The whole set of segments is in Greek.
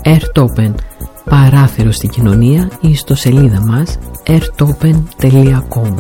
Airtopen, παράθυρο στην κοινωνία, ή στο σελίδα μας airtopen.com.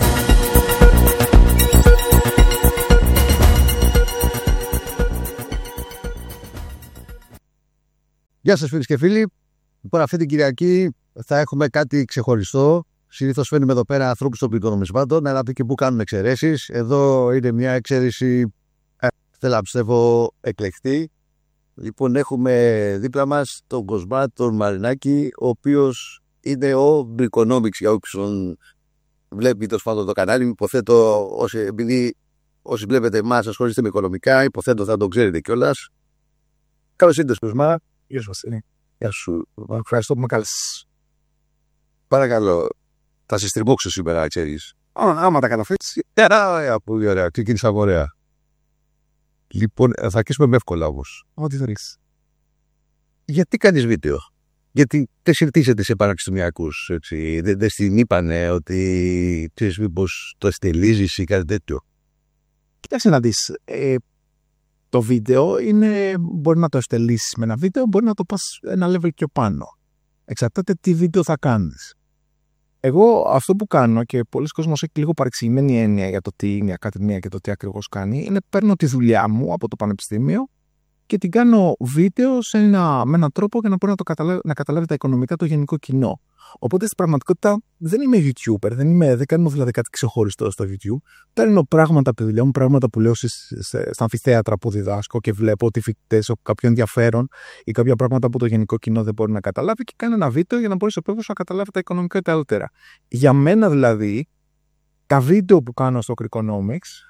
Γεια σας φίλες και φίλοι. Λοιπόν, αυτή την Κυριακή θα έχουμε κάτι ξεχωριστό. Συνήθως φέρνουμε εδώ πέρα ανθρώπους των πληκτρονομισμάτων, αλλά και που κάνουν εξαιρέσεις. Εδώ είναι μια εξαίρεση, θέλω να πιστεύω, εκλεκτή. Λοιπόν, έχουμε δίπλα μας τον Κοσμά, τον Μαρινάκη, ο οποίος είναι ο Briconomics, για όποιον βλέπει το κανάλι. Υποθέτω, επειδή όσοι βλέπετε εμάς ασχολείστε με οικονομικά, υποθέτω θα τον ξέρετε κιόλας. Καλώς ήρθες, Κοσμά. Γεια σου, Βασίλη. Γεια σου. Ευχαριστώ που με κάλεσες. Παρακαλώ, θα σε στριμώξω σήμερα, ξέρεις. Άμα τα καταφέρεις. Πολύ ωραία. Ξεκίνησαμε ωραία. Λοιπόν, θα αρχίσουμε με εύκολα όμως. Ό,τι θέλεις. Γιατί κάνεις βίντεο? Γιατί δεν συνηθίζεται σε πανεπιστημιακούς, έτσι? Δεν στην είπανε ότι ξέρεις μήπως το στελίζεις ή κάτι τέτοιο? Κοίταξε να δεις. Το βίντεο μπορεί να το στελίσεις με ένα βίντεο, μπορεί να το πας ένα level πιο πάνω. Εξαρτάται τι βίντεο θα κάνεις. Εγώ αυτό που κάνω, και πολλοί κόσμος έχει λίγο παρεξηγημένη έννοια για το τι είναι η ακαδημία και το τι ακριβώς κάνει, είναι παίρνω τη δουλειά μου από το πανεπιστήμιο και την κάνω βίντεο με έναν τρόπο για να μπορεί να καταλάβει τα οικονομικά το γενικό κοινό. Οπότε στην πραγματικότητα δεν είμαι YouTuber, δεν κάνω δηλαδή κάτι ξεχωριστό στο YouTube. Παίρνω πράγματα από τη δουλειά μου, πράγματα που λέω στα αμφιθέατρα που διδάσκω και βλέπω ότι οι φοιτητές έχουν κάποιο ενδιαφέρον ή κάποια πράγματα που το γενικό κοινό δεν μπορεί να καταλάβει και κάνω ένα βίντεο για να μπορεί στο τέλος να καταλάβει τα οικονομικά καλύτερα. Για μένα δηλαδή, τα βίντεο που κάνω στο Briconomics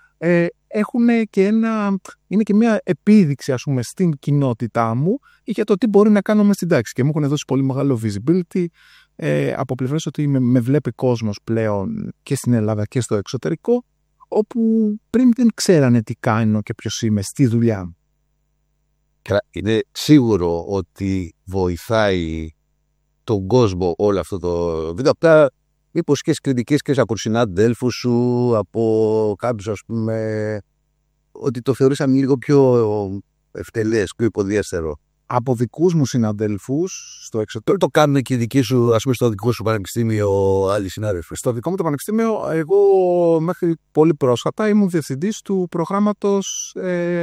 είναι και μια επίδειξη, ας πούμε, στην κοινότητά μου για το τι μπορεί να κάνω μες στην τάξη. Και μου έχουν δώσει πολύ μεγάλο visibility από πλευρές ότι με βλέπει κόσμος πλέον και στην Ελλάδα και στο εξωτερικό, όπου πριν δεν ξέρανε τι κάνω και ποιος είμαι στη δουλειά μου. Είναι σίγουρο ότι βοηθάει τον κόσμο όλο αυτό το βίντεο. Απλά μήπως και κριτικές και από συναδέλφους σου, από κάποιους, ας πούμε, ότι το θεωρήσαμε λίγο πιο ευτελές, πιο υποδιέστερο? Από δικούς μου συναδέλφους στο εξωτερικό. Το κάνουν και οι δικοί σου, ας πούμε, στο δικό σου πανεπιστήμιο, άλλοι συνάδελφοι? Στο δικό μου το πανεπιστήμιο, εγώ μέχρι πολύ πρόσφατα ήμουν διευθυντής του προγράμματος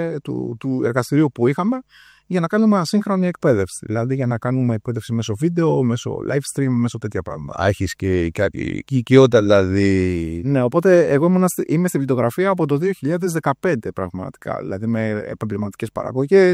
του εργαστηρίου που είχαμε για να κάνουμε ασύγχρονη εκπαίδευση. Δηλαδή για να κάνουμε εκπαίδευση μέσω βίντεο, μέσω live stream, μέσω τέτοια πράγματα. Έχεις και κάτι οικειότητα δηλαδή? Ναι, οπότε εγώ είμαι στη βιντεογραφία από το 2015 πραγματικά. Δηλαδή με επαγγελματικές παραγωγές,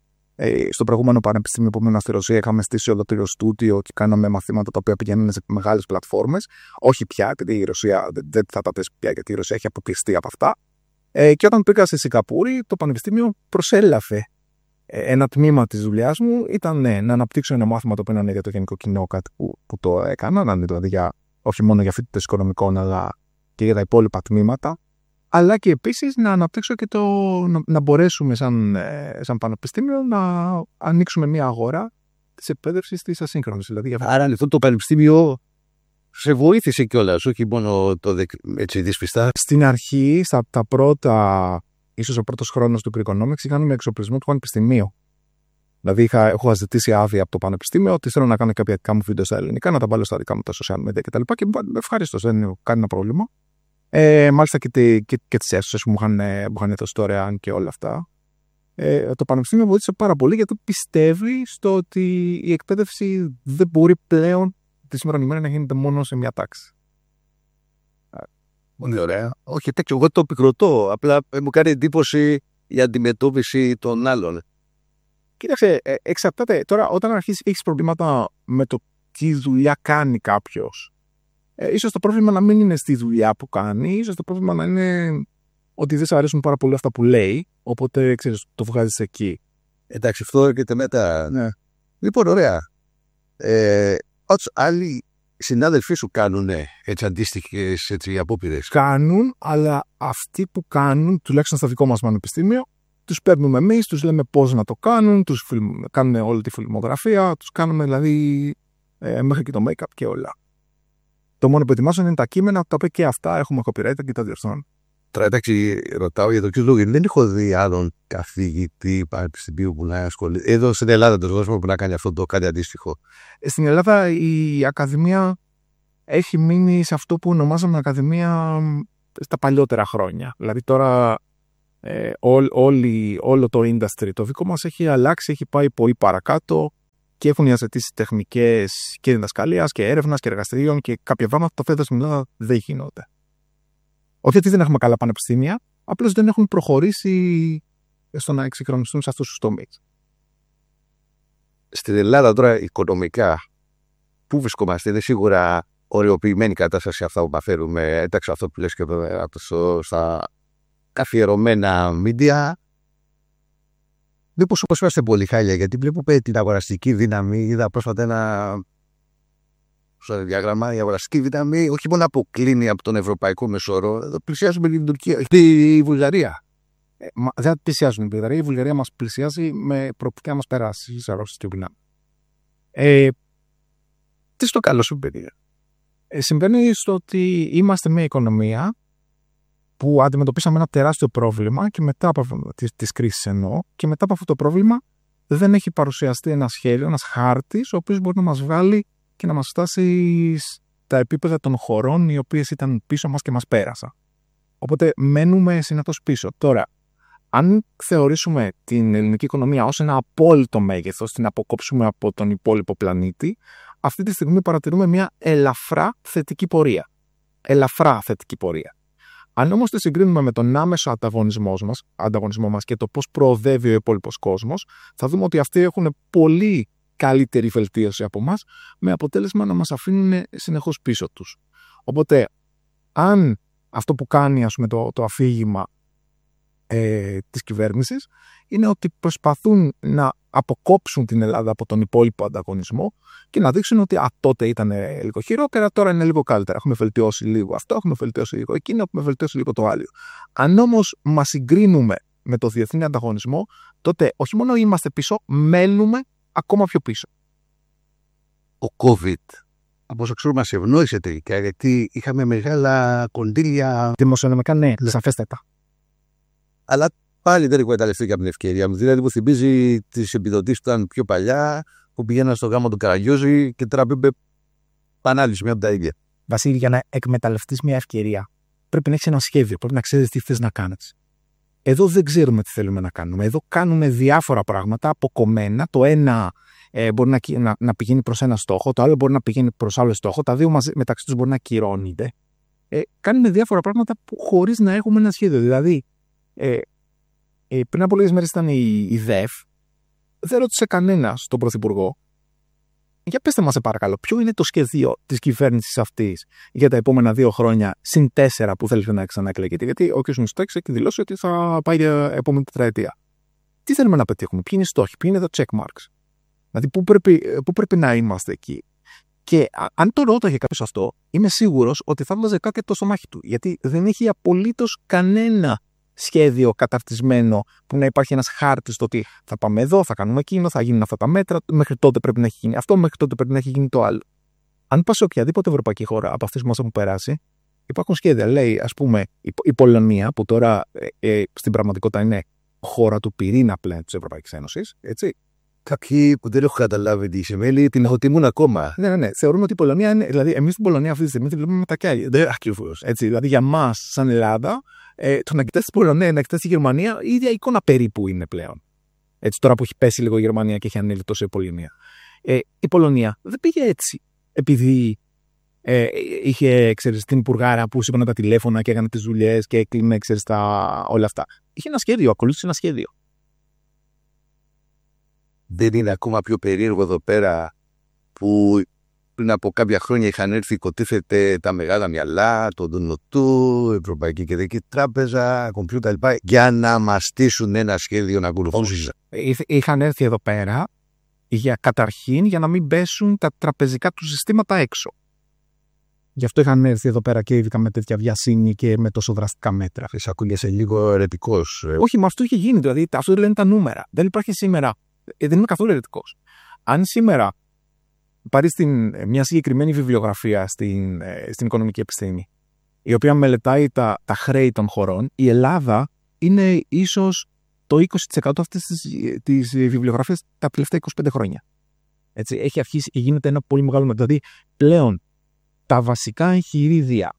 στο προηγούμενο πανεπιστήμιο που ήμουν στη Ρωσία είχαμε στήσει ολόκληρο στούντιο και κάναμε μαθήματα τα οποία πηγαίνουν σε μεγάλες πλατφόρμες. Όχι πια, γιατί η Ρωσία δεν θα τα θέσει πια, γιατί η Ρωσία έχει αποκλειστεί από αυτά. Και όταν πήγα στη Σιγκαπούρη, το πανεπιστήμιο προσέλαβε ένα τμήμα της δουλειάς μου. Ήταν να αναπτύξω ένα μάθημα το οποίο είναι για το γενικό κοινό, κάτι που το έκανα, δηλαδή όχι μόνο για φοιτητές οικονομικών, αλλά και για τα υπόλοιπα τμήματα. Αλλά και επίσης να αναπτύξω και να μπορέσουμε σαν πανεπιστήμιο να ανοίξουμε μια αγορά της εκπαίδευσης της ασύγχρονης. Δηλαδή, άρα λοιπόν το πανεπιστήμιο σε βοήθησε κιόλας, όχι μόνο έτσι δυσπιστά? Στην αρχή, στα πρώτα, ίσως ο πρώτος χρόνος του Briconomics, είχαμε εξοπλισμό του πανεπιστημίου. Δηλαδή έχω ζητήσει άδεια από το πανεπιστήμιο ότι θέλω να κάνω κάποια δικά μου βίντεο στα ελληνικά, να τα βάλω στα δικά μου τα social media κτλ. Και ευχαριστώ, δεν είναι κανένα πρόβλημα. Μάλιστα και τις αίθουσες που μου είχαν δώσει δωρεάν και όλα αυτά. Το πανεπιστήμιο βοήθησε πάρα πολύ, γιατί πιστεύει στο ότι η εκπαίδευση δεν μπορεί πλέον τη σήμερα ημέρα να γίνεται μόνο σε μια τάξη. Πολύ ωραία. Όχι τέτοιο, εγώ το επικροτώ. Απλά μου κάνει εντύπωση η αντιμετώπιση των άλλων. Κοίταξε, εξαρτάται. Τώρα, όταν έχεις προβλήματα με το τι δουλειά κάνει κάποιος, ίσως το πρόβλημα να μην είναι στη δουλειά που κάνει, ίσως το πρόβλημα να είναι ότι δεν σε αρέσουν πάρα πολύ αυτά που λέει, οπότε ξέρεις, το βγάζεις εκεί. Εντάξει, αυτό έρχεται μετά. Ναι. Λοιπόν, ωραία. Άλλοι συνάδελφοί σου κάνουν έτσι αντίστοιχες απόπειρες? Κάνουν, αλλά αυτοί που κάνουν, τουλάχιστον στο δικό μας πανεπιστήμιο, τους παίρνουμε εμείς, τους λέμε πώς να το κάνουν, κάνουν όλη τη φιλμογραφία, τους κάνουμε δηλαδή μέχρι και το make-up και όλα. Το μόνο που ετοιμάζουν είναι τα κείμενα, τα οποία και αυτά έχουμε copyright και τα διορθώνουν. Τώρα εντάξει, ρωτάω για το ποιο λόγο. Δεν έχω δει άλλον καθηγητή πανεπιστημίου που να ασχολείται. Εδώ στην Ελλάδα, τον κόσμο που να κάνει αυτό το κάτι αντίστοιχο. Στην Ελλάδα η Ακαδημία έχει μείνει σε αυτό που ονομάζαμε Ακαδημία στα παλιότερα χρόνια. Δηλαδή τώρα όλο το industry το δικό μας έχει αλλάξει, έχει πάει πολύ παρακάτω και έχουν υιοθετήσει τεχνικές και διδασκαλίας και έρευνας και εργαστηρίων και κάποια πράγματα τα οποία στην Ελλάδα δεν γίνονται. Όχι ότι δεν έχουμε καλά πανεπιστήμια, απλώς δεν έχουν προχωρήσει στο να εξυγχρονιστούν σε αυτούς τους τομείς. Στην Ελλάδα τώρα οικονομικά, πού βρισκόμαστε? Είναι σίγουρα οριοποιημένη κατάσταση αυτά που μαθαίνουμε. Εντάξει, αυτό που λες και εδώ στα καθιερωμένα media. Μήπως όπως είμαστε πολύ χάλια, γιατί βλέπουμε την αγοραστική δύναμη. Είδα πρόσφατα ένα στο διάγραμμα, η αγοραστική δύναμη όχι μόνο αποκλίνει από τον ευρωπαϊκό μεσόρο, εδώ πλησιάζουμε την Τουρκία, τη Βουλγαρία. Δεν πλησιάζουν την Βουλγαρία. Η Βουλγαρία μας πλησιάζει με προοπτικά μας περάσει στις αγοραστικές δυνάμεις. Τι στο καλό συμβαίνει? Συμβαίνει στο ότι είμαστε μια οικονομία που αντιμετωπίσαμε ένα τεράστιο πρόβλημα και μετά από τις κρίσεις εννοώ, και μετά από αυτό το πρόβλημα δεν έχει παρουσιαστεί ένα σχέδιο, ένας χάρτης, ο οποίος μπορεί να μας βγάλει και να μας φτάσει στα επίπεδα των χωρών οι οποίες ήταν πίσω μας και μας πέρασαν. Οπότε μένουμε συνεχώς πίσω. Τώρα, αν θεωρήσουμε την ελληνική οικονομία ως ένα απόλυτο μέγεθος, την αποκόψουμε από τον υπόλοιπο πλανήτη, αυτή τη στιγμή παρατηρούμε μια ελαφρά θετική πορεία. Ελαφρά θετική πορεία. Αν όμως τη συγκρίνουμε με τον άμεσο ανταγωνισμό μας και το πώς προοδεύει ο υπόλοιπος κόσμος, θα δούμε ότι αυτοί έχουν πολύ καλύτερη βελτίωση από μας, με αποτέλεσμα να μας αφήνουν συνεχώς πίσω τους. Οπότε, αν αυτό που κάνει το αφήγημα της κυβέρνησης είναι ότι προσπαθούν να αποκόψουν την Ελλάδα από τον υπόλοιπο ανταγωνισμό και να δείξουν ότι τότε ήταν λίγο χειρότερα, τώρα είναι λίγο καλύτερα. Έχουμε βελτιώσει λίγο αυτό, έχουμε βελτιώσει λίγο εκείνο, έχουμε βελτιώσει λίγο το άλλο. Αν όμως μας συγκρίνουμε με το διεθνή ανταγωνισμό, τότε όχι μόνο είμαστε πίσω, μένουμε ακόμα πιο πίσω. Ο COVID, από όσο ξέρουμε, μας ευνόησε τελικά, γιατί είχαμε μεγάλα κονδύλια. Δημοσιονομικά, ναι, σαφέστατα. Αλλά πάλι δεν εκμεταλλευτήκαμε από την ευκαιρία μου. Δηλαδή, μου θυμίζει τις επιδοτήσεις που ήταν πιο παλιά, που πηγαίναν στο γάμο του Καραγιώζη και τώρα πρέπει πανάλυση μία από τα ίδια. Βασίλη, για να εκμεταλλευτείς μια ευκαιρία, πρέπει να έχεις ένα σχέδιο, πρέπει να ξέρεις τι θες να κάνεις. Εδώ δεν ξέρουμε τι θέλουμε να κάνουμε. Εδώ κάνουμε διάφορα πράγματα αποκομμένα. Το ένα μπορεί να πηγαίνει προς ένα στόχο, το άλλο μπορεί να πηγαίνει προς άλλο στόχο. Τα δύο μεταξύ τους μπορεί να ακυρώνονται. Κάνουμε διάφορα πράγματα χωρίς να έχουμε ένα σχέδιο. Δηλαδή, πριν από λίγες μέρες ήταν η ΔΕΦ, δεν ρώτησε κανένας τον Πρωθυπουργό. Για πέστε μας, σε παρακαλώ, ποιο είναι το σχέδιο της κυβέρνησης αυτής για τα επόμενα 2 χρόνια, συν 4 που θέλετε να ξαναεκλεγείτε? Γιατί ο κ. Μητσοτάκης έχει δηλώσει ότι θα πάει για επόμενη τετραετία. Τι θέλουμε να πετύχουμε, ποιοι είναι οι στόχοι, ποιοι είναι τα check marks? Δηλαδή, πού πρέπει να είμαστε εκεί? Και αν το ρώταγε κάποιος αυτό, είμαι σίγουρος ότι θα βάζε κάτι το στομάχι του. Γιατί δεν έχει απολύτως κανένα σχέδιο καταρτισμένο που να υπάρχει ένας χάρτης στο ότι θα πάμε εδώ, θα κάνουμε εκείνο, θα γίνουν αυτά τα μέτρα, μέχρι τότε πρέπει να έχει γίνει αυτό, μέχρι τότε πρέπει να έχει γίνει το άλλο. Αν πας σε οποιαδήποτε ευρωπαϊκή χώρα από αυτές που μας έχουν περάσει, υπάρχουν σχέδια. Λέει, ας πούμε, η Πολωνία, που τώρα στην πραγματικότητα είναι χώρα του πυρήνα πλέον της Ευρωπαϊκής Ένωσης, έτσι. Κάποιοι που δεν έχω καταλάβει τι σημαίνει, την αποτιμούν ακόμα. Ναι. Θεωρούμε ότι η Πολωνία είναι. Δηλαδή, εμείς την Πολωνία αυτή τη στιγμή τη βλέπουμε με τα κιάλια. Δεν ακριβώς. Δηλαδή, για μας, σαν Ελλάδα, το να κοιτάς την Πολωνία, να κοιτάς τη Γερμανία, η ίδια εικόνα περίπου είναι πλέον. Έτσι, τώρα που έχει πέσει λίγο η Γερμανία και έχει ανέλθει τόσο η Πολωνία. Η Πολωνία δεν πήγε έτσι επειδή είχε, ξέρεις, την υπουργάρα που σήκωνε τα τηλέφωνα και έκανε τις δουλειές και έκλεινε, ξέρεις, όλα αυτά. Είχε ένα σχέδιο, ακολούθησε ένα σχέδιο. Δεν είναι ακόμα πιο περίεργο εδώ πέρα που πριν από κάποια χρόνια είχαν έρθει, υποτίθεται, τα μεγάλα μυαλά, το ΔΝΤ, η Ευρωπαϊκή Κεντρική Τράπεζα, κομπιούτερ κλπ. Για να μας στήσουν ένα σχέδιο να ακολουθήσουν. Είχαν έρθει εδώ πέρα καταρχήν για να μην πέσουν τα τραπεζικά του συστήματα έξω. Γι' αυτό είχαν έρθει εδώ πέρα και ειδικά με τέτοια βιασύνη και με τόσο δραστικά μέτρα. Ακούγεσαι λίγο ερετικός. Όχι, με αυτό είχε γίνει. Δηλαδή, αυτό λένε τα νούμερα. Δεν υπάρχει σήμερα. Δεν είμαι καθόλου ερετικός. Αν σήμερα πάρεις μια συγκεκριμένη βιβλιογραφία στην οικονομική επιστήμη, η οποία μελετάει τα χρέη των χωρών, η Ελλάδα είναι ίσως το 20% αυτής της βιβλιογραφίας τα τελευταία 25 χρόνια. Έτσι, έχει αρχίσει και γίνεται ένα πολύ μεγάλο μεταξύ. Δηλαδή, πλέον τα βασικά εγχειρίδια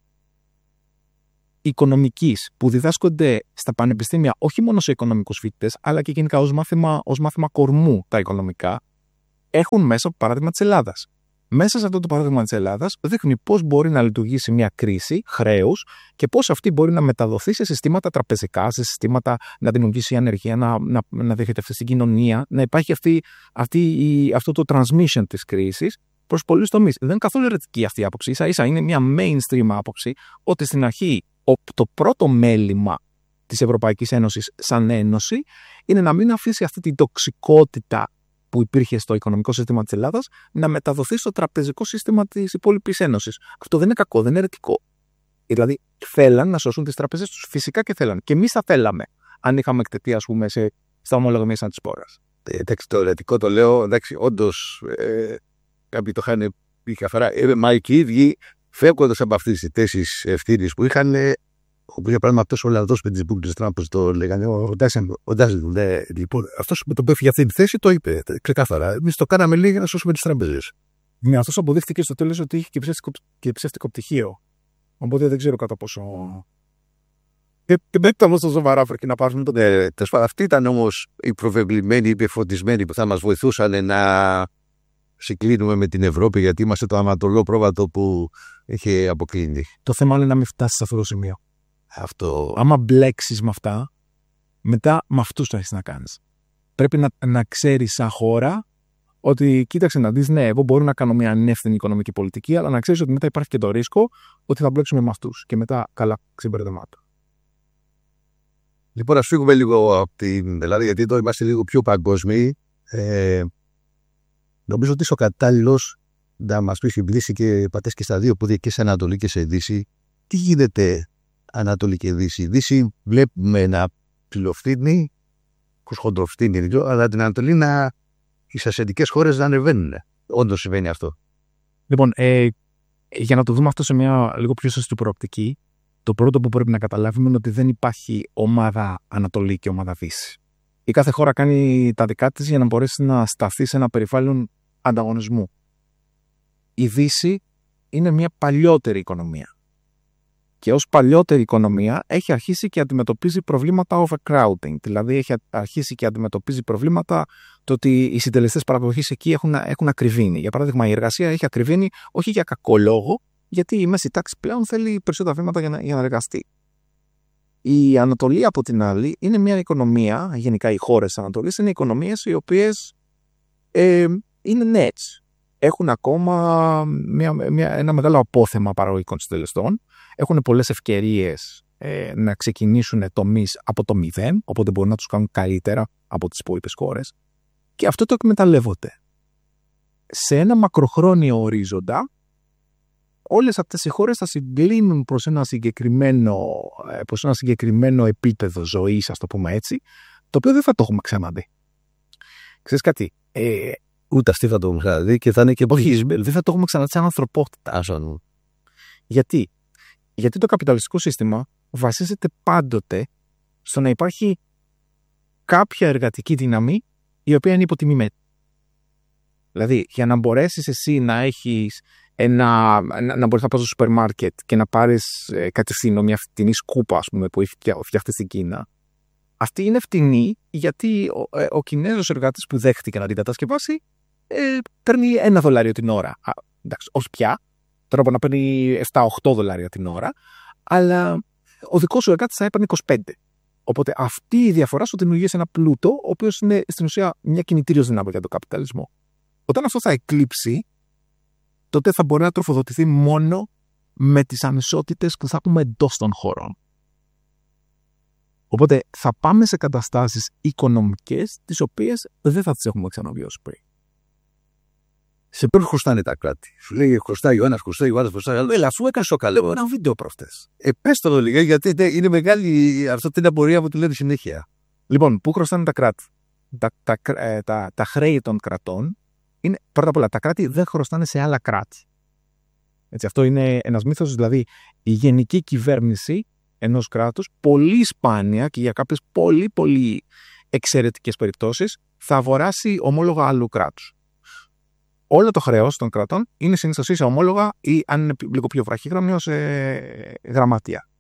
οικονομικής που διδάσκονται στα πανεπιστήμια, όχι μόνο σε οικονομικούς φοιτητές, αλλά και γενικά ως μάθημα κορμού τα οικονομικά, έχουν μέσα το παράδειγμα της Ελλάδας. Μέσα σε αυτό το παράδειγμα της Ελλάδας δείχνει πώς μπορεί να λειτουργήσει μια κρίση χρέους και πώς αυτή μπορεί να μεταδοθεί σε συστήματα τραπεζικά, σε συστήματα να δημιουργήσει ανεργία, να διοχετευτεί στην κοινωνία, να υπάρχει αυτό το transmission της κρίσης προς πολλούς τομείς. Δεν είναι καθόλου ερετική αυτή η άποψη. Ίσα-ίσα είναι μια mainstream άποψη ότι στην αρχή το πρώτο μέλημα της Ευρωπαϊκής Ένωσης σαν ένωση είναι να μην αφήσει αυτή την τοξικότητα που υπήρχε στο οικονομικό σύστημα της Ελλάδας να μεταδοθεί στο τραπεζικό σύστημα της υπόλοιπης Ένωσης. Αυτό δεν είναι κακό, δεν είναι ερετικό. Δηλαδή, θέλαν να σώσουν τις τραπεζές τους. Φυσικά και θέλαν. Και εμείς θα θέλαμε, αν είχαμε εκτεθεί, ας πούμε, στα ομολογία σαν της πόρας. Εντάξει, το ερετικό το λέω, εντάξει, όντως κάποιοι το είχαν πει καθαρά. Μα και οι ίδιοι, φεύγοντας από αυτές τις θέσεις ευθύνης που είχαν, όπου για παράδειγμα αυτός ο Ολλανδός με τις μπουκλες Τραμπ, το λέγανε, ο Ντάζεν, λοιπόν, αυτός με τον που έφυγε αυτή τη θέση το είπε ξεκάθαρα. Εμείς το κάναμε λίγο για να σώσουμε τις τραπεζές. Ναι, αυτός αποδείχθηκε στο τέλος ότι είχε και ψεύτικο πτυχίο. Οπότε δεν ξέρω κατά πόσο. Και δεν ήταν τόσο σοβαρά και να πάρουν τον. Αυτοί ήταν όμως οι προβεβλημένοι, οι υπεφωτισμένοι που θα μας βοηθούσαν να συγκλίνουμε με την Ευρώπη, γιατί είμαστε το αματολό πρόβατο που έχει αποκλίνει. Το θέμα είναι να μην φτάσει σε αυτό το σημείο. Αυτό. Άμα μπλέξεις με αυτά, μετά με αυτούς το έχεις να κάνεις. Πρέπει να ξέρεις σαν χώρα ότι κοίταξε να δεις, ναι, εγώ μπορώ να κάνω μια ανεύθυνη οικονομική πολιτική, αλλά να ξέρεις ότι μετά υπάρχει και το ρίσκο ότι θα μπλέξουμε με αυτούς. Και μετά καλά ξεμπερδεμάτα. Λοιπόν, ας φύγουμε λίγο από την Ελλάδα, γιατί εδώ είμαστε λίγο πιο παγκόσμιοι. Νομίζω ότι είσαι ο κατάλληλος να μας πεις, επειδή και πατές και στα δύο πόδια και σε Ανατολή και σε Δύση, τι γίνεται Ανατολή και Δύση. Δύση βλέπουμε να ψιλοφθήνει, χοντροφθήνει, αλλά την Ανατολή οι ασιατικές χώρες να ανεβαίνουν. Όντως συμβαίνει αυτό. Λοιπόν, για να το δούμε αυτό σε μια λίγο πιο σωστή προοπτική, το πρώτο που πρέπει να καταλάβουμε είναι ότι δεν υπάρχει ομάδα Ανατολή και ομάδα Δύση. Η κάθε χώρα κάνει τα δικά της για να μπορέσει να σταθεί σε ένα περιβάλλον ανταγωνισμού. Η Δύση είναι μια παλιότερη οικονομία. Και ως παλιότερη οικονομία έχει αρχίσει και αντιμετωπίζει προβλήματα overcrowding. Δηλαδή έχει αρχίσει και αντιμετωπίζει προβλήματα το ότι οι συντελεστές παραγωγής εκεί έχουν ακριβήνει. Για παράδειγμα, η εργασία έχει ακριβήνει όχι για κακό λόγο, γιατί η μέση τάξη πλέον θέλει περισσότερα βήματα για να εργαστεί. Η Ανατολή, από την άλλη, είναι μια οικονομία, γενικά οι χώρες της Ανατολής είναι οικονομίες οι οποίες είναι nets. Έχουν ακόμα ένα μεγάλο απόθεμα παραγωγικών συντελεστών. Έχουν πολλές ευκαιρίες να ξεκινήσουν τομείς από το μηδέν, οπότε μπορούν να τους κάνουν καλύτερα από τις υπόλοιπες χώρες. Και αυτό το εκμεταλλεύονται. Σε ένα μακροχρόνιο ορίζοντα, όλες αυτές οι χώρες θα συγκλίνουν προς ένα συγκεκριμένο επίπεδο ζωής, ας το πούμε έτσι, το οποίο δεν θα το έχουμε ξαναδεί. Ξέρεις κάτι, ούτε αυτοί θα το έχουμε ξαναδεί και θα είναι και δεν θα το έχουμε ξαναδεί σαν ανθρωπότητα. Γιατί το καπιταλιστικό σύστημα βασίζεται πάντοτε στο να υπάρχει κάποια εργατική δύναμη η οποία είναι υποτιμημένη. Δηλαδή, για να μπορέσεις εσύ να έχεις να μπορείς να πας στο σούπερ μάρκετ και να πάρεις κατευθείαν μια φτηνή σκούπα, ας πούμε, που έχει φτιαχτεί στην Κίνα, αυτή είναι φτηνή γιατί ο Κινέζος εργάτης που δέχτηκε να την κατασκευάσει παίρνει $1 την ώρα. Εντάξει, όχι πια. Τώρα μπορεί να παίρνει $7-8 την ώρα, αλλά ο δικός σου εργάτης θα έπαιρνε 25. Οπότε αυτή η διαφορά σου δημιουργεί ένα πλούτο, ο οποίος είναι στην ουσία μια κινητήριος δύναμη για τον καπιταλισμό. Όταν αυτό θα εκλείψει, τότε θα μπορεί να τροφοδοτηθεί μόνο με τις ανισότητες που θα έχουμε εντός των χωρών. Οπότε θα πάμε σε καταστάσεις οικονομικές, τις οποίες δεν θα τις έχουμε ξαναβιώσει πριν. Σε ποιον χρωστάνε τα κράτη? Σου λέει χρωστάει ο ένας, χρωστάει ο άλλος, χρωστάει ο άλλος. Έλα, αφού έκανες το καλό. Ένα βίντεο προχτές. Πες το λίγο, γιατί είναι μεγάλη αυτή την απορία που του λένε συνέχεια. Λοιπόν, πού χρωστάνε τα κράτη? Τα χρέη των κρατών είναι, πρώτα απ' όλα, τα κράτη δεν χρωστάνε σε άλλα κράτη. Έτσι, αυτό είναι ένας μύθος, δηλαδή η γενική κυβέρνηση ενός κράτους, πολύ σπάνια και για κάποιες πολύ πολύ εξαιρετικές περιπτώσεις, θα αγοράσει ομόλογα άλλου κράτους. Όλο το χρέος των κρατών είναι συνήθως σε ομόλογα ή, αν είναι λίγο πιο βραχύγραμμο, σε γραμματεία.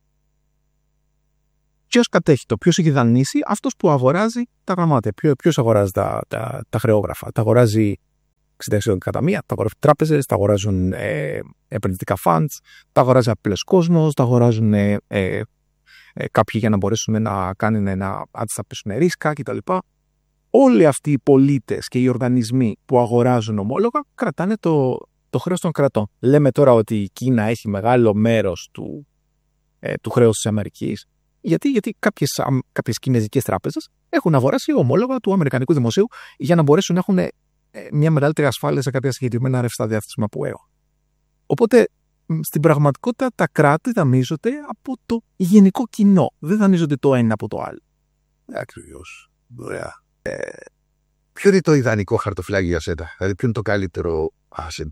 Ποιος κατέχει το, ποιος έχει δανείσει? Αυτός που αγοράζει τα γραμμάτια. Ποιος αγοράζει τα χρεόγραφα? Τα αγοράζει εξεταστικά ταμεία, τα αγοράζουν τράπεζες, τα αγοράζουν επενδυτικά funds, τα αγοράζει απλός κόσμος, τα αγοράζουν κάποιοι για να μπορέσουν να κάνουν να αντισταθμίσουν ρίσκα κτλ. Όλοι αυτοί οι πολίτες και οι οργανισμοί που αγοράζουν ομόλογα κρατάνε το χρέος των κρατών. Λέμε τώρα ότι η Κίνα έχει μεγάλο μέρος του χρέους της Αμερικής. Γιατί κάποιες κινέζικες τράπεζες έχουν αγοράσει ομόλογα του Αμερικανικού Δημοσίου για να μπορέσουν να έχουν μια μεγαλύτερη ασφάλεια σε κάποια συγκεκριμένα ρευστά διάθεσιμα που έχουν. Οπότε, στην πραγματικότητα, τα κράτη δανείζονται από το γενικό κοινό. Δεν δανείζονται το ένα από το άλλο. Ακριβώς. Ωραία. Ποιο είναι το ιδανικό χαρτοφυλάκι για σένα? Δηλαδή, ποιο είναι το καλύτερο asset?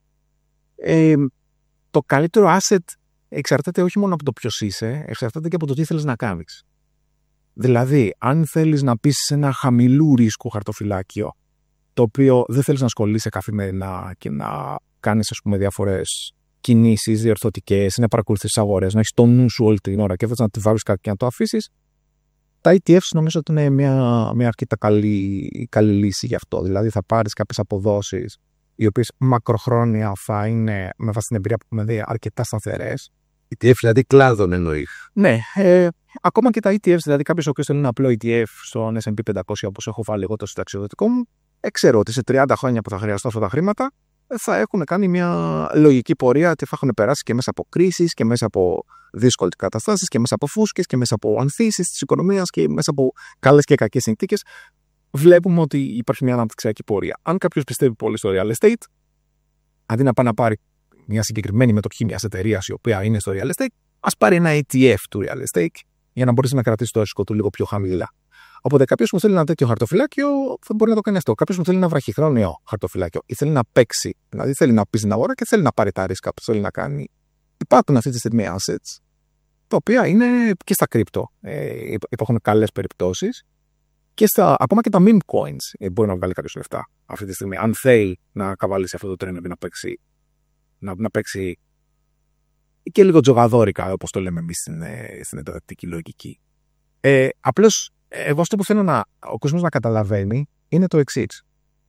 Το καλύτερο asset εξαρτάται όχι μόνο από το ποιος είσαι, εξαρτάται και από το τι θέλεις να κάνεις. Δηλαδή, αν θέλεις να πεις σε ένα χαμηλού ρίσκου χαρτοφυλάκιο, το οποίο δεν θέλεις να ασχολείσαι καθημερινά και να κάνεις, ας πούμε, διάφορες κινήσεις διορθωτικές, να παρακολουθείς αγορές, να έχεις το νου σου όλη την ώρα και θες να τη βάλεις κάτι και να το αφήσεις, τα ETFs νομίζω ότι είναι μια αρκετά καλή λύση γι' αυτό. Δηλαδή, θα πάρεις κάποιες αποδόσεις οι οποίες μακροχρόνια θα είναι, με βάση την εμπειρία που έχουμε δει, αρκετά σταθερές. ETF δηλαδή κλάδων εννοεί. Ναι, ακόμα και τα ETFs, δηλαδή κάποιος ο οποίος θέλει ένα απλό ETF στον S&P 500, όπως έχω βάλει εγώ το συνταξιοδοτικό μου, ξέρω ότι σε 30 χρόνια που θα χρειαστώ αυτά τα χρήματα θα έχουν κάνει μια λογική πορεία, ότι θα έχουν περάσει και μέσα από κρίσεις και μέσα από δύσκολες καταστάσεις και μέσα από φούσκες και μέσα από ανθίσεις της οικονομίας και μέσα από καλές και κακές συνθήκες. Βλέπουμε ότι υπάρχει μια αναπτυξιακή πορεία. Αν κάποιος πιστεύει πολύ στο real estate, αντί να πάει να πάρει μια συγκεκριμένη μετοχή μιας εταιρείας η οποία είναι στο real estate, ας πάρει ένα ETF του real estate για να μπορέσει να κρατήσει το ρίσκο του λίγο πιο χαμηλά. Οπότε κάποιος που θέλει ένα τέτοιο χαρτοφυλάκιο θα μπορεί να το κάνει αυτό. Κάποιος που θέλει ένα βραχυχρόνιο χαρτοφυλάκιο ή θέλει να παίξει, δηλαδή θέλει να πει στην αγορά και θέλει να πάρει τα ρίσκα που θέλει να κάνει. Υπάρχουν αυτή τη στιγμή assets, τα οποία είναι και στα crypto. Υπάρχουν καλές περιπτώσεις. Και ακόμα και τα meme coins μπορεί να βγάλει κάποιος λεφτά αυτή τη στιγμή. Αν θέλει να καβαλήσει αυτό το τρένο να παίξει, να παίξει και λίγο τζογαδόρικα, όπως το λέμε εμείς στην εντατική λογική. Απλώς, εγώ αυτό που θέλω ο κόσμος να καταλαβαίνει είναι το εξής.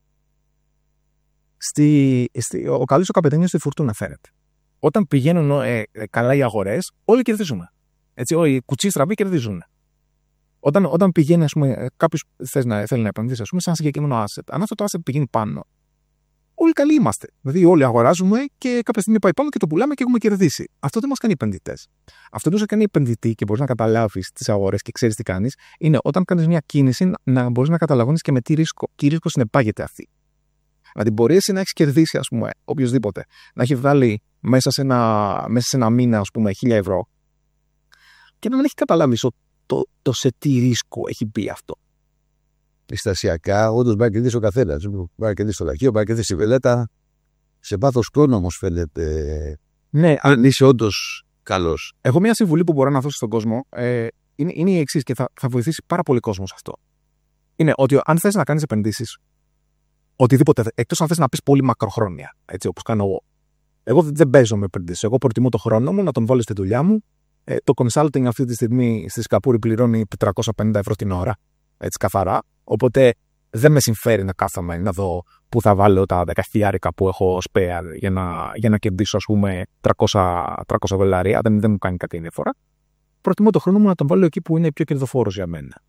Ο καλός ο καπετάνιος στη φουρτούνα φέρεται. Όταν πηγαίνουν καλά οι αγορές, όλοι κερδίζουν. Έτσι, οι κουτσί στραβοί κερδίζουν. Όταν πηγαίνει, ας πούμε, κάποιος θέλει να επενδύσει, ας πούμε, σε ένα συγκεκριμένο asset, αν αυτό το asset πηγαίνει πάνω, όλοι καλοί είμαστε. Δηλαδή, όλοι αγοράζουμε και κάποια στιγμή πάει πάνω και το πουλάμε και έχουμε κερδίσει. Αυτό δεν μας κάνει επενδυτές. Αυτό που μας κάνει επενδυτή και μπορείς να καταλάβεις τις αγορές και ξέρεις τι κάνεις, είναι όταν κάνεις μια κίνηση να μπορείς να καταλαβαίνεις και με τι ρίσκο συνεπάγεται αυτή. Δηλαδή, μπορεί εσύ να έχεις κερδίσει, ας πούμε, οποιοδήποτε, να έχει βγάλει μέσα σε ένα μήνα, ας πούμε, 1.000 ευρώ και να μην έχει καταλάβει το σε τι ρίσκο έχει μπει αυτό. Περιστασιακά, όντως μπορεί να κερδίσει ο καθένας. Μπορεί να κερδίσει το λαχείο, μπορεί να κερδίσει η βελέτα. Σε βάθος χρόνου όμως φαίνεται. Ναι, αν είσαι όντως καλός. Εγώ μια συμβουλή που μπορώ να δώσω στον κόσμο είναι η εξής και θα βοηθήσει πάρα πολύ κόσμο σε αυτό. Είναι ότι αν θες να κάνεις επενδύσεις, οτιδήποτε, εκτός αν θες να πεις πολύ μακροχρόνια, έτσι όπως κάνω εγώ. Εγώ δεν παίζω με επενδύσεις. Εγώ προτιμώ το χρόνο μου να τον βάλω στη δουλειά μου. Το consulting αυτή τη στιγμή στη Σκαπούρη πληρώνει 450 ευρώ την ώρα, έτσι καθαρά. Οπότε δεν με συμφέρει να κάθομαι να δω πού θα βάλω τα 10.000 που έχω spare για να κερδίσω, ας πούμε, 300 δολάρια. Δεν μου κάνει κάτι διαφορά. Προτιμώ το χρόνο μου να τον βάλω εκεί που είναι πιο κερδοφόρος για μένα.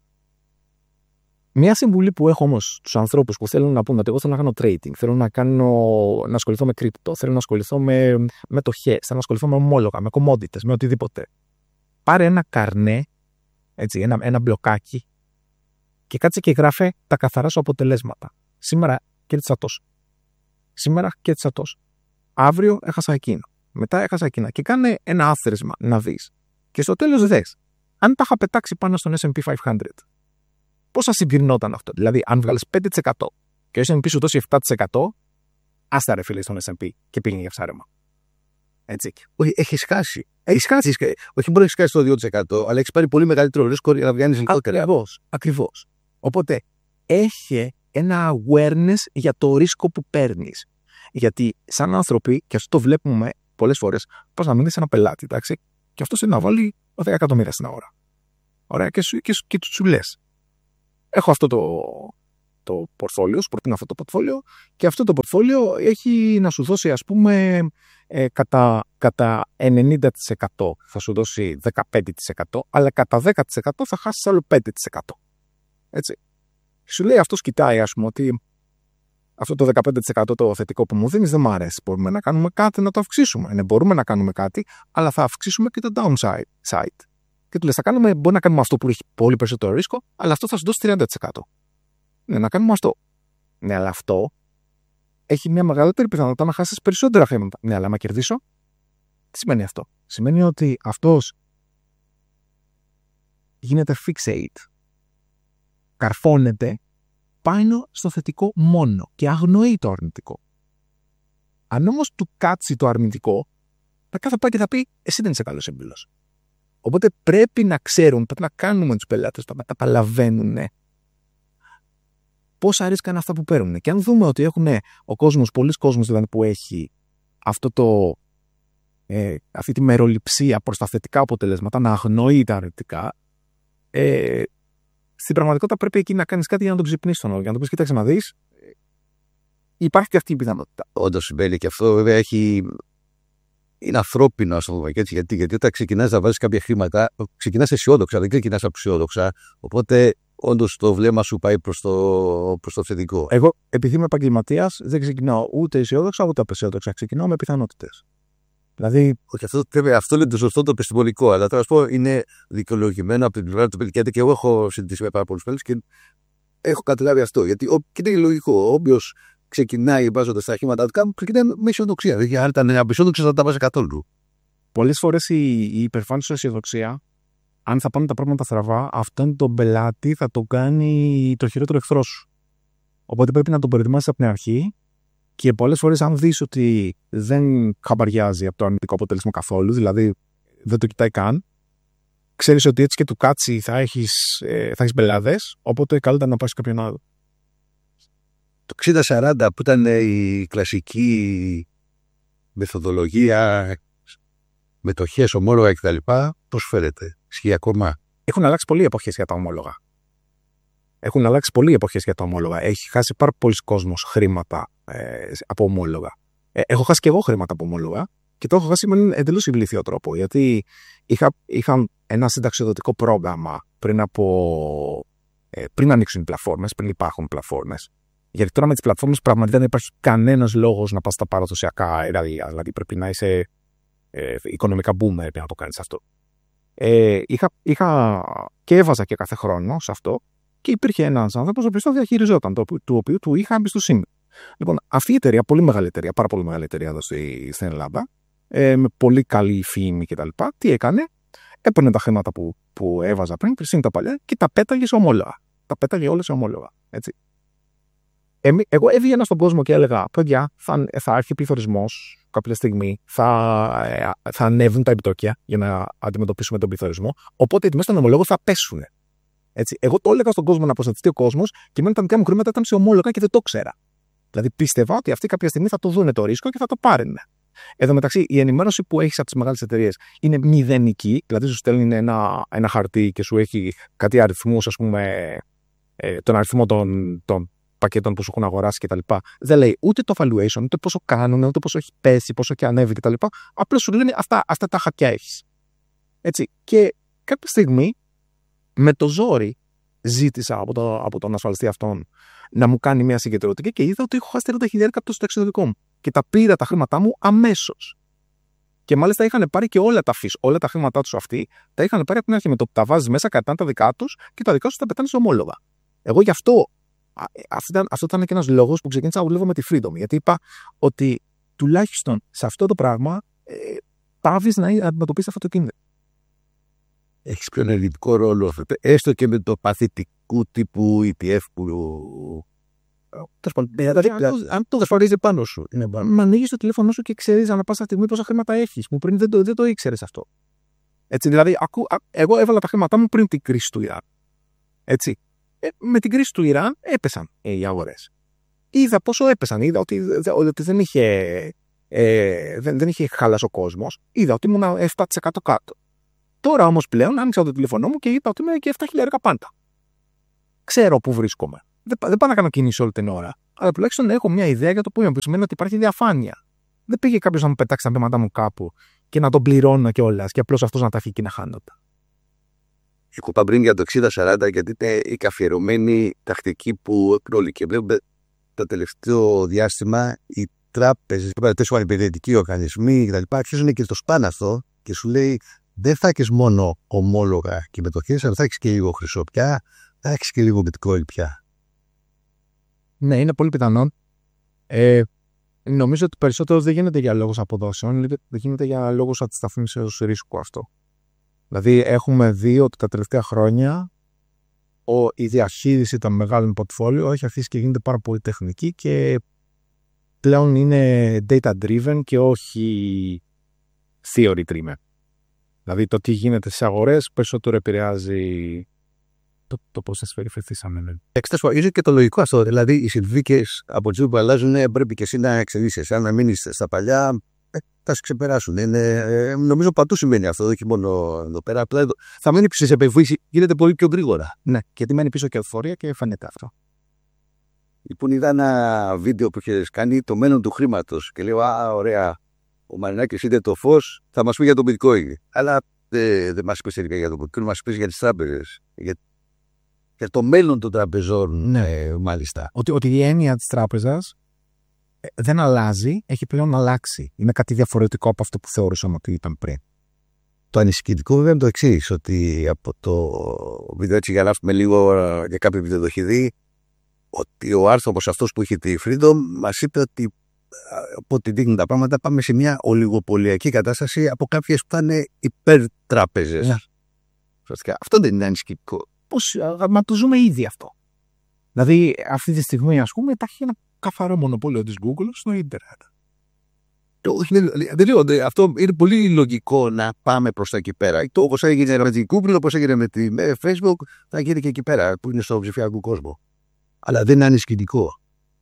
Μια συμβουλή που έχω όμως στους ανθρώπους που θέλουν να πούνε ότι εγώ θέλω να κάνω trading, θέλω να ασχοληθώ με crypto, θέλω να ασχοληθώ με μετοχές, θέλω να ασχοληθώ με ομόλογα, με commodities, με οτιδήποτε. Πάρε ένα καρνέ, έτσι, ένα μπλοκάκι και κάτσε και γράφε τα καθαρά σου αποτελέσματα. Σήμερα κέρδισα τόσο. Σήμερα κέρδισα τόσο. Αύριο έχασα εκείνο. Μετά έχασα εκείνα. Και κάνε ένα άθροισμα να δεις. Και στο τέλος δες. Αν τα είχα πετάξει πάνω στον S&P 500, πώς θα συμπληρωνόταν αυτό? Δηλαδή, αν βγάλεις 5% και ο S&P σου δώσει 7%, άστα ρε φίλε στον S&P και πήγαινε για ψάρεμα. Έτσι. Όχι, έχεις χάσει. Όχι μόνο έχεις χάσει το 2%, αλλά έχεις πάρει πολύ μεγαλύτερο ρίσκο για να βγάλεις λιγότερα. Ακριβώς. Οπότε έχει ένα awareness για το ρίσκο που παίρνεις. Γιατί σαν άνθρωποι, και αυτό το βλέπουμε πολλές φορές, πας να μείνεις σε ένα πελάτη, εντάξει, και αυτός είναι να βάλει 10 εκατομμύρια στην αγορά. Ωραία, και του λες. Έχω αυτό το πορτφόλιο, σου προτείνω αυτό το πορτφόλιο, και αυτό το πορτφόλιο έχει να σου δώσει, ας πούμε, κατά 90% θα σου δώσει 15%, αλλά κατά 10% θα χάσεις άλλο 5%. Έτσι. Σου λέει αυτός, κοιτάει, ας πούμε, ότι αυτό το 15% το θετικό που μου δίνεις δεν μ' αρέσει. Μπορούμε να κάνουμε κάτι να το αυξήσουμε. Ναι, μπορούμε να κάνουμε κάτι, αλλά θα αυξήσουμε και το downside. Και του λες, μπορεί να κάνουμε αυτό που έχει πολύ περισσότερο ρίσκο, αλλά αυτό θα σου δώσει 30%. Ναι, να κάνουμε αυτό. Ναι, αλλά αυτό έχει μια μεγαλύτερη πιθανότητα να χάσεις περισσότερα χρήματα. Ναι, αλλά άμα κερδίσω, τι σημαίνει αυτό? Σημαίνει ότι αυτός γίνεται fixate. Καρφώνεται πάνω στο θετικό μόνο και αγνοεί το αρνητικό. Αν όμως του κάτσει το αρνητικό, θα πάει και θα πει, εσύ δεν είσαι καλός εμπίλος. Οπότε πρέπει να ξέρουν, πρέπει να κάνουμε τους πελάτες να καταλαβαίνουν πόσα ρίσκα είναι αυτά που παίρνουν. Και αν δούμε ότι έχουν πολλοί κόσμος δηλαδή, που έχει αυτή τη μεροληψία προς τα θετικά αποτελέσματα, να αγνοεί τα αρνητικά, στην πραγματικότητα πρέπει εκεί να κάνεις κάτι για να τον ξυπνήσεις τον όρο. Για να τον πεις, κοίταξε να δεις, υπάρχει και αυτή η πιθανότητα. Όντως συμβαίνει και αυτό, βέβαια, είναι ανθρώπινο, ας το πούμε. Γιατί όταν ξεκινάς να βάζεις κάποια χρήματα, ξεκινάς αισιόδοξα, δεν ξεκινάς αψιόδοξα. Οπότε, όντως, το βλέμμα σου πάει προς το θετικό. Εγώ, επειδή είμαι επαγγελματίας, δεν ξεκινάω ούτε αισιόδοξα ούτε απεσιόδοξα. Ξεκινάω με πιθανότητες. Δηλαδή. Όχι, αυτό είναι το σωστό, το επιστημονικό. Αλλά τώρα, ας πω, είναι δικαιολογημένο από την πλευρά του πελάτη. Και εγώ έχω συζητήσει με πάρα πολλούς πελάτες και έχω καταλάβει αυτό. Γιατί και είναι λογικό. Όποιος ξεκινάει βάζοντας τα χρήματά του, ξεκινάει με αισιοδοξία. Δηλαδή, αν ήταν απεσιόδοξο, θα τα βάζει καθόλου. Πολλές φορές η υπερφάνηση αισιοδοξία, αν θα πάνε τα πράγματα στραβά, αυτόν τον πελάτη θα τον κάνει το χειρότερο εχθρό σου. Οπότε πρέπει να τον προετοιμάσεις από την αρχή. Και πολλές φορές, αν δεις ότι δεν χαμπαριάζει από το αρνητικό αποτέλεσμα καθόλου, δηλαδή δεν το κοιτάει καν, ξέρεις ότι έτσι και του κάτσει θα έχεις μπελάδες, οπότε καλύτερα να πάρεις κάποιον άλλο. Το 60-40 που ήταν η κλασική μεθοδολογία, μετοχές, ομόλογα κτλ., πώς φέρεται? Ισχύει ακόμα? Έχουν αλλάξει πολλοί εποχές για τα ομόλογα. Έχει χάσει πάρα πολλοί κόσμος χρήματα από ομόλογα. Έχω χάσει και εγώ χρήματα από ομόλογα και το έχω χάσει με έναν εντελώς ηλίθιο τρόπο. Γιατί είχα ένα συνταξιοδοτικό πρόγραμμα πριν ανοίξουν οι πλατφόρμες, πριν υπάρχουν πλατφόρμες. Γιατί τώρα με τις πλατφόρμες πραγματικά δεν υπάρχει κανένας λόγος να πας στα παραδοσιακά εργαλεία. Δηλαδή πρέπει να είσαι οικονομικά boomer για να το κάνεις αυτό. Και έβαζα και κάθε χρόνο σε αυτό. Και υπήρχε ένας άνθρωπος ο οποίος το διαχειριζόταν, του οποίου του είχα εμπιστοσύνη. Λοιπόν, αυτή η εταιρεία, πολύ μεγάλη εταιρεία, πάρα πολύ μεγάλη εταιρεία εδώ στην Ελλάδα, με πολύ καλή φήμη κτλ., τι έκανε? Έπαιρνε τα χρήματα που έβαζα πριν τα παλιά, και τα πέταγε σε ομόλογα. Τα πέταγε όλα σε ομόλογα. Έτσι. Εγώ έβγαινα στον κόσμο και έλεγα, παιδιά, θα έρθει πληθωρισμός κάποια στιγμή, θα ανέβουν τα επιτόκια για να αντιμετωπίσουμε τον πληθωρισμό, οπότε οι τιμές των ομολόγων θα πέσουν. Έτσι. Εγώ το έλεγα στον κόσμο να προστατευτεί ο κόσμος, και εμένα τα δικά μου χρήματα ήταν σε ομόλογα και δεν το ξέρα. Δηλαδή πίστευα ότι αυτοί κάποια στιγμή θα το δούνε το ρίσκο και θα το πάρουν. Εδώ μεταξύ, η ενημέρωση που έχεις από τις μεγάλες εταιρείες είναι μηδενική, δηλαδή σου στέλνει ένα χαρτί και σου έχει κάτι αριθμούς, ας πούμε, τον αριθμό των πακέτων που σου έχουν αγοράσει κτλ. Δεν λέει ούτε το valuation, ούτε πόσο κάνουν, ούτε πόσο έχει πέσει, πόσο έχει ανέβει κτλ. Απλώς σου λένε αυτά τα χακιά έχεις. Έτσι. Και κάποια στιγμή, με το ζόρι, ζήτησα από τον ασφαλιστή αυτόν να μου κάνει μια συγκεντρωτική και είδα ότι έχω χάσει 30.000 από το συνταξιδοτικό μου. Και τα πήρα τα χρήματά μου αμέσως. Και μάλιστα είχαν πάρει και όλα τα fees, όλα τα χρήματά τους αυτοί, τα είχαν πάρει από την αρχή. Με το που τα βάζεις μέσα, κρατάνε τα δικά τους και τα δικά τους τα πετάνε σε ομόλογα. Εγώ γι' αυτό, αυτό ήταν και ένας λόγος που ξεκίνησα να δουλεύω με τη Freedom. Γιατί είπα ότι τουλάχιστον σε αυτό το πράγμα πάβεις να αντιμετωπίσεις αυτό το κίνδυνο. Έχεις πιο ενεργητικό ρόλο, έστω και με το παθητικού τύπου ETF Δηλαδή, αν το ασφαλίζει πάνω σου. Μα ανοίγεις το τηλέφωνο σου και ξέρεις ανά πάσα στιγμή πόσα χρήματα έχεις. Που πριν δεν το ήξερες αυτό. Έτσι, δηλαδή, εγώ έβαλα τα χρήματά μου πριν την κρίση του Ιράν. Έτσι. Με την κρίση του Ιράν έπεσαν οι αγορές. Είδα πόσο έπεσαν. Είδα ότι δεν είχε χαλάσει ο κόσμος. Είδα ότι ήμουν 7% κάτω. Τώρα όμως πλέον άνοιξα το τηλέφωνο μου και είπα ότι είμαι και 7.000 πάντα. Ξέρω πού βρίσκομαι. Δεν πάω να κάνω κίνηση όλη την ώρα. Αλλά τουλάχιστον έχω μια ιδέα για το που είμαι. Που σημαίνει ότι υπάρχει διαφάνεια. Δεν πήγε κάποιος να μου πετάξει τα πέματα μου κάπου και να τον πληρώνω κιόλας και απλώς αυτός να τα έχει και να χάνονται. Είπα πριν για το 60-40, γιατί είναι η καθιερωμένη τακτική που όλοι και βλέπουμε το τελευταίο διάστημα οι τράπεζες, οι επενδυτικοί οργανισμοί κτλ. Αρχίζουν και το σπάνε αυτό και σου λέει δεν θα έχεις μόνο ομόλογα και μετοχές, αλλά θα έχεις και λίγο χρυσό πια, θα έχεις και λίγο bitcoin πια. Ναι, είναι πολύ πιθανόν. Νομίζω ότι περισσότερο δεν γίνεται για λόγους αποδόσεων, δεν γίνεται για λόγους αντισταθμίσεως ρίσκου αυτό. Δηλαδή, έχουμε δει ότι τα τελευταία χρόνια η διαχείριση των μεγάλων portfolio έχει αρχίσει και γίνεται πάρα πολύ τεχνική και πλέον είναι data-driven και όχι theory-driven. Δηλαδή, το τι γίνεται στις αγορές περισσότερο επηρεάζει το πώς τις περιφερθήσαμε. Είναι και το λογικό αυτό. Δηλαδή, οι συνθήκες από τις που αλλάζουν πρέπει και εσύ να εξελίσσεσαι. Αν να μείνεις στα παλιά, θα σε ξεπεράσουν. Νομίζω παντού σημαίνει αυτό, όχι μόνο εδώ πέρα. Απλά θα μείνει πίσω σε επεμβούση, γίνεται πολύ πιο γρήγορα. Ναι, γιατί μένει πίσω και εφορία και φαίνεται αυτό. Λοιπόν, είδα ένα βίντεο που είχε κάνει το μέλλον του χρήματος και λέω: α, ωραία, ο Μαρινάκης είδε το φως, θα μας πει για το bitcoin. Αλλά δεν μας είπε τελικά για το bitcoin, μας είπε για τις τράπεζες. Για το μέλλον των τραπεζών, ναι, μάλιστα. Ότι η έννοια της τράπεζας δεν αλλάζει, έχει πλέον αλλάξει. Είναι κάτι διαφορετικό από αυτό που θεωρούσαμε ότι ήταν πριν. Το ανησυχητικό βέβαια είναι το εξής, ότι από το βίντεο, έτσι για να έρθουμε λίγο για κάποιο βίντεο το έχει δει, ότι ο άνθρωπος αυτός που είχε τη Freedom μας είπε ότι από ό,τι δείχνουν τα πράγματα πάμε σε μια ολιγοπωλιακή κατάσταση από κάποιες που θα είναι υπερτράπεζες. Ναι. Αυτό δεν είναι ανησυχητικό. Μα το ζούμε ήδη αυτό. Δηλαδή αυτή τη στιγμή ας πούμε υπάρχει ένα καθαρό μονοπόλιο της Google στο ίντερνετ. Δεν λέω, αυτό είναι πολύ λογικό να πάμε προς τα εκεί πέρα. Όπως έγινε με την Google, όπως έγινε με τη Facebook, θα γίνει και εκεί πέρα που είναι στο ψηφιακό κόσμο. Αλλά δεν είναι ανησυχητικό.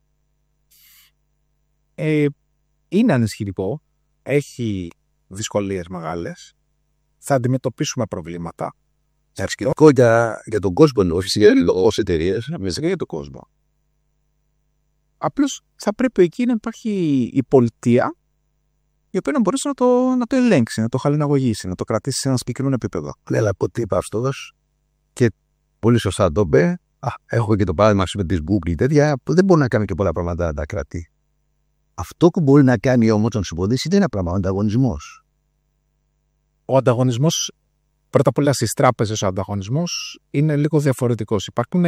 Είναι ανησυχητικό. Έχει δυσκολίες μεγάλες. Θα αντιμετωπίσουμε προβλήματα. Ανησυχητικό για τον κόσμο, όχι ως εταιρείες. Φυσικά για τον κόσμο. Απλώς θα πρέπει εκεί να υπάρχει η πολιτεία η οποία να μπορέσει να το ελέγξει, να το χαλιναγωγήσει, να το κρατήσει σε ένα συγκεκριμένο επίπεδο. Ναι, αλλά από τι είπε αυτός και πολύ σωστά το είπε. Έχω και το παράδειγμα με τις Google τέτοια που δεν μπορεί να κάνει και πολλά πράγματα να τα κρατεί. Αυτό που μπορεί να κάνει όμως να σου υποδείξει είναι ένα πράγμα, ο ανταγωνισμός. Ο ανταγωνισμός, πρώτα απ' όλα στις τράπεζες, ο ανταγωνισμός είναι λίγο διαφορετικός.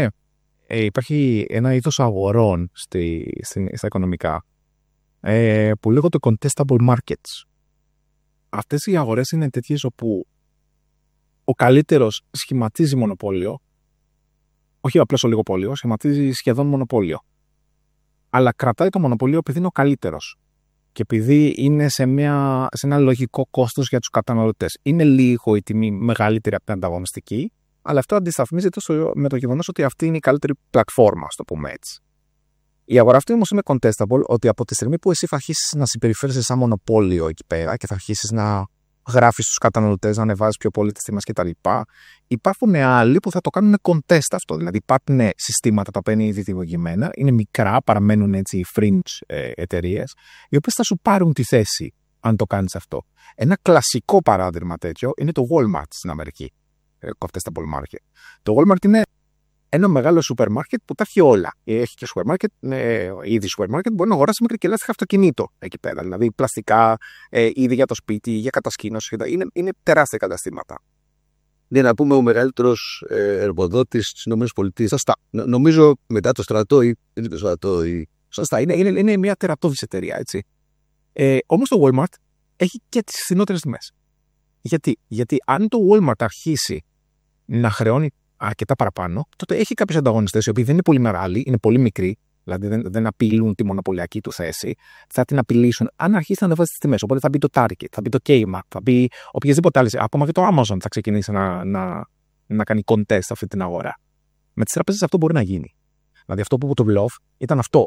Υπάρχει ένα είδος αγορών στα οικονομικά που λέγονται contestable markets. Αυτές οι αγορές είναι τέτοιες όπου ο καλύτερος σχηματίζει μονοπόλιο, όχι απλώς ολιγοπόλιο, σχηματίζει σχεδόν μονοπόλιο. Αλλά κρατάει το μονοπόλιο επειδή είναι ο καλύτερος και επειδή είναι σε ένα λογικό κόστος για τους καταναλωτές. Είναι λίγο η τιμή μεγαλύτερη από την ανταγωνιστική, αλλά αυτό αντισταθμίζεται με το γεγονός ότι αυτή είναι η καλύτερη πλατφόρμα, ας το πούμε έτσι. Η αγορά αυτή όμως είναι contestable, ότι από τη στιγμή που εσύ θα αρχίσεις να συμπεριφέρεσαι σαν μονοπόλιο εκεί πέρα και θα αρχίσεις να γράφεις στους καταναλωτές, να ανεβάζεις πιο πολύ τις τιμές κτλ., υπάρχουν άλλοι που θα το κάνουν contest αυτό. Δηλαδή υπάρχουν συστήματα τα οποία είναι ήδη δημιουργημένα, είναι μικρά, παραμένουν έτσι οι fringe εταιρείες, οι οποίες θα σου πάρουν τη θέση αν το κάνεις αυτό. Ένα κλασικό παράδειγμα τέτοιο είναι το Walmart στην Αμερική. Contestable market. Το Walmart είναι ένα μεγάλο σούπερ μάρκετ που τα έχει όλα. Έχει και σούπερ μάρκετ, ήδη σούπερ μάρκετ μπορεί να αγοράσει μέχρι και λάστιχα αυτοκινήτο εκεί πέρα. Δηλαδή πλαστικά, είδη για το σπίτι, για κατασκήνωση. Είναι τεράστια καταστήματα. Ναι, να πούμε ο μεγαλύτερος εργοδότης στις ΗΠΑ. Σωστά. Νομίζω μετά το στρατό ή δεν είναι το στρατό. Σωστά. Είναι μια τερατώδης εταιρεία, έτσι. Όμως το Walmart έχει και τις φθηνότερες τιμές. Γιατί αν το Walmart αρχίσει να χρεώνει αρκετά παραπάνω, τότε έχει κάποιους ανταγωνιστές οι οποίοι δεν είναι πολύ μεγάλοι, είναι πολύ μικροί Δηλαδή δεν απειλούν τη μονοπωλιακή του θέση, θα την απειλήσουν αν αρχίσει να ανεβάζει τις τιμές. Οπότε θα μπει το Target, θα μπει το Kmart, θα μπει οποιασδήποτε άλλες. Ακόμα και το Amazon θα ξεκινήσει να κάνει contest σε αυτή την αγορά. Με τις τράπεζες αυτό μπορεί να γίνει. Δηλαδή αυτό που είπε το Bluff ήταν αυτό.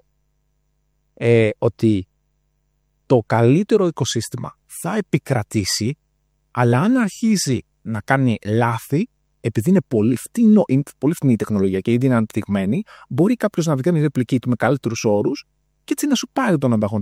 Ότι το καλύτερο οικοσύστημα θα επικρατήσει, αλλά αν αρχίζει να κάνει λάθη, επειδή είναι πολύ φθηνή η τεχνολογία και ήδη είναι αναπτυγμένη, μπορεί κάποιος να βγαίνει replicate με καλύτερους όρους και έτσι να σου πάρει τον ανταγωνισμό.